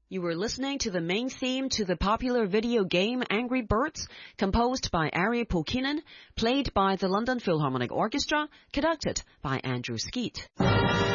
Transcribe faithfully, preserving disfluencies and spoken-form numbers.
You were listening to the main theme to the popular video game Angry Birds, composed by Ari Pulkkinen, played by the London Philharmonic Orchestra, conducted by Andrew Skeet.